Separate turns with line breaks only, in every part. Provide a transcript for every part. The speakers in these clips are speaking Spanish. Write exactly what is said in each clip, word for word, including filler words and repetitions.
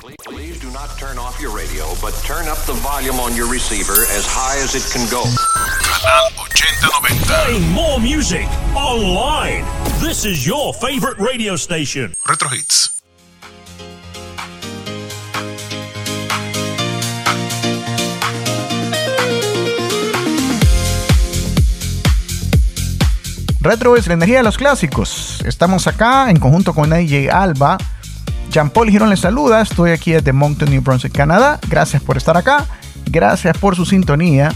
Please do not turn off your radio, but turn up the volume on your receiver as high as it can go.
Canal ochenta noventa.
Playing more music online. This is your favorite radio station.
Retro Hits.
Retro es la energía de los clásicos. Estamos acá en conjunto con A J Alba. Jean-Paul Girón les saluda. Estoy aquí desde Moncton, New Brunswick, Canadá. Gracias por estar acá. Gracias por su sintonía.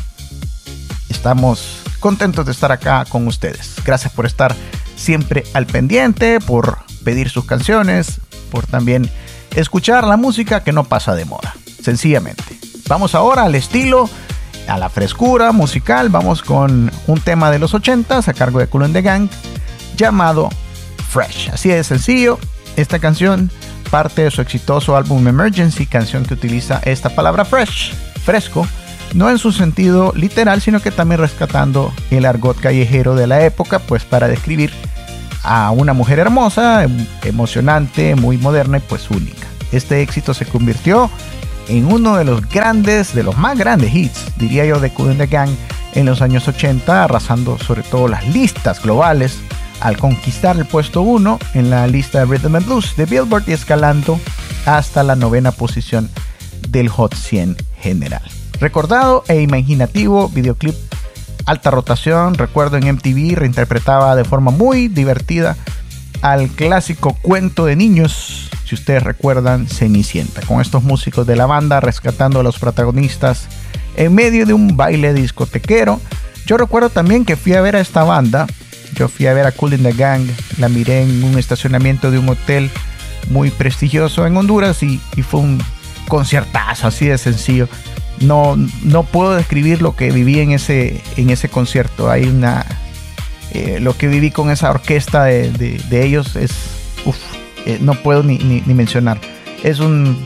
Estamos contentos de estar acá con ustedes. Gracias por estar siempre al pendiente, por pedir sus canciones, por también escuchar la música que no pasa de moda. Sencillamente. Vamos ahora al estilo, a la frescura musical. Vamos con un tema de los ochentas a cargo de Kool and the Gang llamado Fresh. Así de sencillo. Esta canción parte de su exitoso álbum Emergency, canción que utiliza esta palabra fresh, fresco, no en su sentido literal, sino que también rescatando el argot callejero de la época, pues para describir a una mujer hermosa, emocionante, muy moderna y pues única. Este éxito se convirtió en uno de los grandes, de los más grandes hits, diría yo, de Kool and the Gang en los años ochenta, arrasando sobre todo las listas globales al conquistar el puesto uno en la lista de Rhythm and Blues de Billboard y escalando hasta la novena posición del Hot cien general. Recordado e imaginativo videoclip alta rotación, recuerdo en M T V reinterpretaba de forma muy divertida al clásico cuento de niños, si ustedes recuerdan, Cenicienta, con estos músicos de la banda rescatando a los protagonistas en medio de un baile discotequero. Yo recuerdo también que fui a ver a esta banda, yo fui a ver a Kool and the Gang, la miré en un estacionamiento de un hotel muy prestigioso en Honduras y, y fue un conciertazo, así de sencillo. No, no puedo describir lo que viví en ese, en ese concierto. Hay una... Eh, lo que viví con esa orquesta de, de, de ellos es... Uf, eh, no puedo ni, ni, ni mencionar. Es un...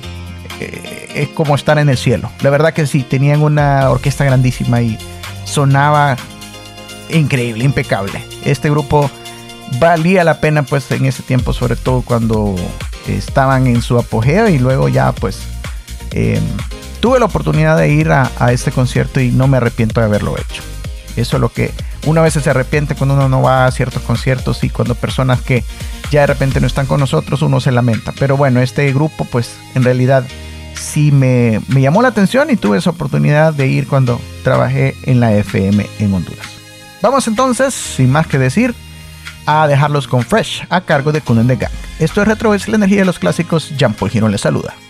Eh, es como estar en el cielo. La verdad que sí, tenían una orquesta grandísima y sonaba increíble, impecable. Este grupo valía la pena pues en ese tiempo, sobre todo cuando estaban en su apogeo, y luego ya pues... Eh, tuve la oportunidad de ir a, a este concierto y no me arrepiento de haberlo hecho. Eso es lo que una vez se arrepiente cuando uno no va a ciertos conciertos, y cuando personas que ya de repente no están con nosotros, uno se lamenta. Pero bueno, este grupo pues en realidad sí me, me llamó la atención y tuve esa oportunidad de ir cuando trabajé en la F M en Honduras. Vamos entonces, sin más que decir, a dejarlos con Fresh a cargo de Kool and the Gang. Esto es Retro, es la energía de los clásicos. Jean-Paul Girón les saluda.